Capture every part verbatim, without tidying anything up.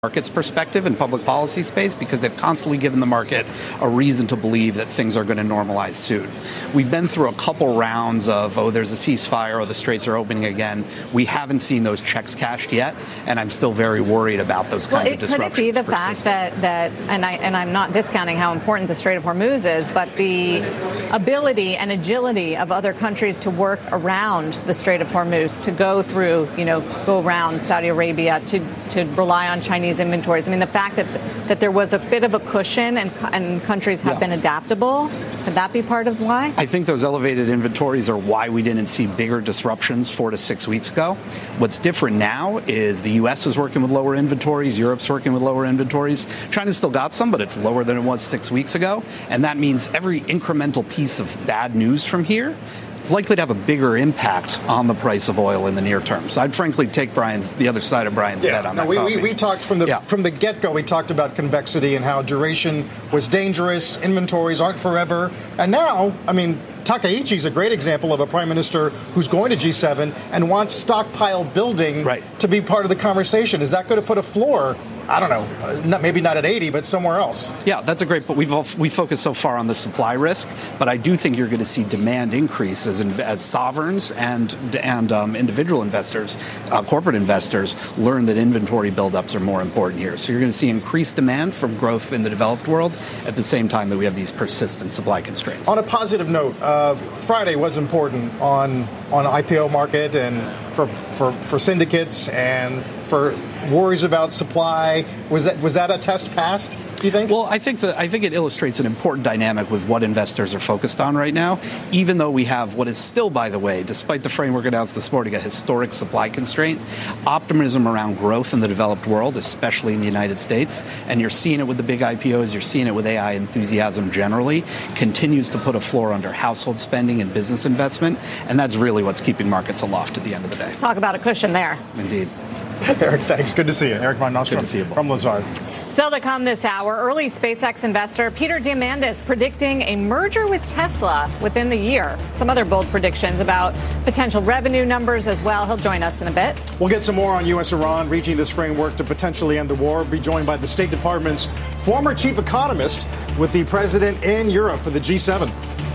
markets perspective and public policy space, because they've constantly given the market a reason to believe that things are going to normalize soon. We've been through a couple rounds of, oh, there's a ceasefire or the straits are opening again. We haven't seen those checks cashed yet, and I'm still very worried about those kinds well, it, of disruptions. Could it be the persisting. fact that, that and, I, and I'm not discounting how important the Strait of Hormuz is, but the ability and agility of other countries to work around the Strait of Hormuz, to go through, you know, go around Saudi Arabia, to, to rely on Chinese inventories. I mean, the fact that that there was a bit of a cushion and, and countries have yeah. been adaptable, could that be part of why? I think those elevated inventories are why we didn't see bigger disruptions four to six weeks ago. What's different now is the U S is working with lower inventories, Europe's working with lower inventories. China's still got some, but it's lower than it was six weeks ago. And that means every incremental piece of bad news from here, it's likely to have a bigger impact on the price of oil in the near term. So I'd frankly take Brian's the other side of Brian's yeah, bet on no, that. We, coffee. we, we talked from the yeah. from the get-go. We talked about convexity and how duration was dangerous. Inventories aren't forever. And now, I mean, Takaichi's a great example of a prime minister who's going to G seven and wants stockpile building right. to be part of the conversation. Is that going to put a floor? I don't know, not, maybe not at eighty, but somewhere else. Yeah, that's a great, but we've all, we focus so far on the supply risk, but I do think you're going to see demand increase as, in, as sovereigns and and um, individual investors, uh, corporate investors, learn that inventory buildups are more important here. So you're going to see increased demand from growth in the developed world at the same time that we have these persistent supply constraints. On a positive note, uh, Friday was important on on I P O market and for for, for syndicates and for worries about supply. Was that was that a test passed, do you think? Well, I think that I think it illustrates an important dynamic with what investors are focused on right now, even though we have what is still, by the way, despite the framework announced this morning, a historic supply constraint, optimism around growth in the developed world, especially in the United States, and you're seeing it with the big I P Os, you're seeing it with A I enthusiasm generally, continues to put a floor under household spending and business investment, and that's really what's keeping markets aloft at the end of the day. Talk about a cushion there. Indeed. Eric, thanks. Good to see you. Eric von Nostrum from Lazard. Still to come this hour, early SpaceX investor Peter Diamandis predicting a merger with Tesla within the year. Some other bold predictions about potential revenue numbers as well. He'll join us in a bit. We'll get some more on U S Iran reaching this framework to potentially end the war. Be joined by the State Department's former chief economist with the president in Europe for the G seven.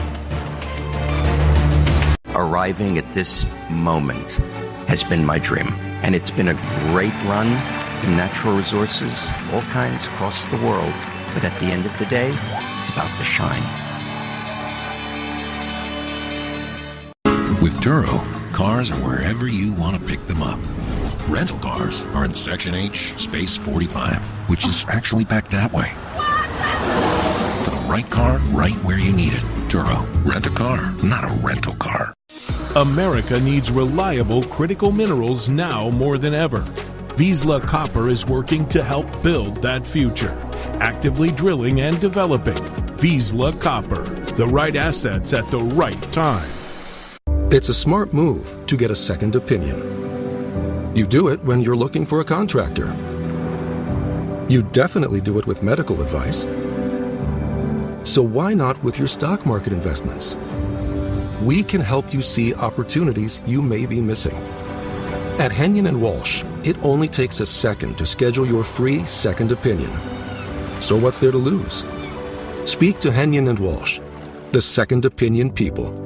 Arriving at this moment has been my dream. And it's been a great run in natural resources, all kinds across the world. But at the end of the day, it's about the shine. With Turo, cars are wherever you want to pick them up. Rental cars are in Section H, Space forty-five, which is actually back that way. For the right car, right where you need it. Turo, rent a car, not a rental car. America needs reliable critical minerals now more than ever. Vizsla Copper is working to help build that future. Actively drilling and developing Vizsla Copper. The right assets at the right time. It's a smart move to get a second opinion. You do it when you're looking for a contractor. You definitely do it with medical advice. So why not with your stock market investments? We can help you see opportunities you may be missing. At Henyon and Walsh, it only takes a second to schedule your free second opinion. So what's there to lose? Speak to Henyon and Walsh, the second opinion people.